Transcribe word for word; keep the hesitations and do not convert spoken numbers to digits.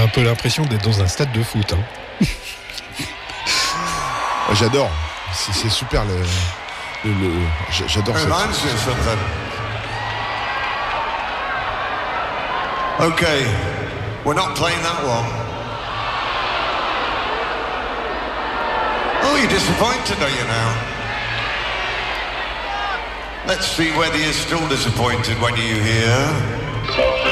un peu l'impression d'être dans un stade de foot. Hein. J'adore. C'est, c'est super le. le, le j'adore ça. Okay, we're not playing that one. Oh, you're disappointed, are you now? Let's see whether you're still disappointed when you hear.